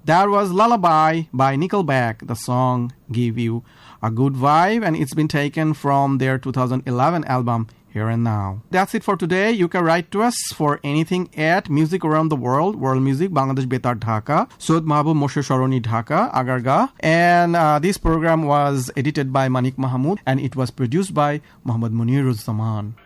That was Lullaby by Nickelback. The song gave you a good vibe, and it's been taken from their 2011 album, Here and Now. That's it for today. You can write to us for anything at Music Around the World, World Music, Bangladesh Betar Dhaka, Sood Mahbub Moshe Sharoni Dhaka, Agarga. And this program was edited by Manik Mahmood, and it was produced by Muhammad Muniruzzaman.